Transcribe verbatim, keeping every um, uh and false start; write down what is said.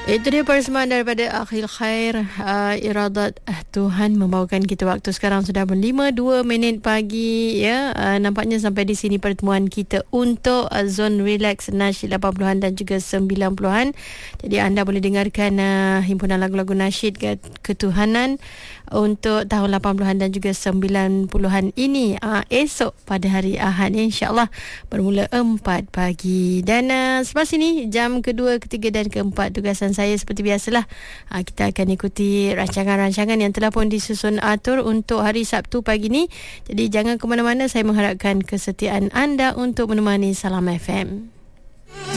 Itu dia persembahan daripada Akhil Khair, uh, Iradat uh, Tuhan membawakan kita. Waktu sekarang sudah berlima dua minit pagi ya. Uh, nampaknya sampai di sini pertemuan kita untuk uh, Zone Relax Nasyid lapan puluhan dan juga sembilan puluhan. Jadi anda boleh dengarkan uh, himpunan lagu-lagu nasyid ketuhanan untuk tahun lapan puluhan dan juga sembilan puluhan ini uh, esok pada hari Ahad, insya-Allah bermula empat pagi. Dan uh, selepas ini jam kedua, ketiga dan keempat, tugasan saya seperti biasalah, uh, kita akan ikuti rancangan-rancangan yang telah pun disusun atur untuk hari Sabtu pagi ni. Jadi jangan ke mana-mana, saya mengharapkan kesetiaan anda untuk menemani Salam F M.